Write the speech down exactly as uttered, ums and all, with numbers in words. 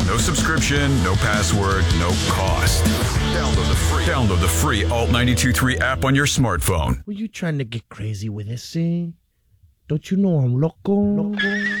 No subscription, no password, no cost. Download the free Download the free Alt ninety-two point three app on your smartphone. Were you trying to get crazy with this, eh? Don't you know I'm loco? loco?